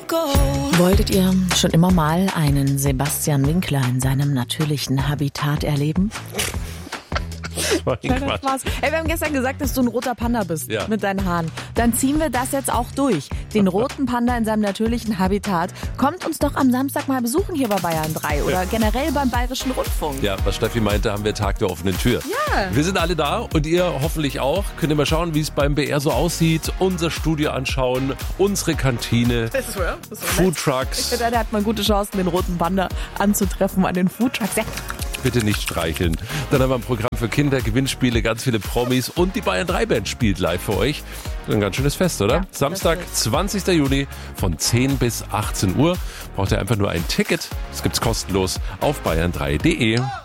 Wolltet ihr schon immer mal einen Sebastian Winkler in seinem natürlichen Habitat erleben? Spaß. Ey, wir haben gestern gesagt, dass du ein roter Panda bist mit deinen Haaren. Dann ziehen wir das jetzt auch durch. Den roten Panda in seinem natürlichen Habitat. Kommt uns doch am Samstag mal besuchen hier bei Bayern 3 oder generell beim Bayerischen Rundfunk. Ja, was Steffi meinte, haben wir Tag der offenen Tür. Ja. Wir sind alle da und ihr hoffentlich auch. Könnt ihr mal schauen, wie es beim BR so aussieht. Unser Studio anschauen, unsere Kantine, Foodtrucks. Ich finde, da hat man gute Chancen, den roten Panda anzutreffen an den Foodtrucks. Ja. Bitte nicht streicheln. Dann haben wir ein Programm für Kinder, Gewinnspiele, ganz viele Promis und die Bayern 3 Band spielt live für euch. Ein ganz schönes Fest, oder? Ja, Samstag, 20. Juni von 10 bis 18 Uhr. Braucht ihr einfach nur ein Ticket. Das gibt's kostenlos auf bayern3.de.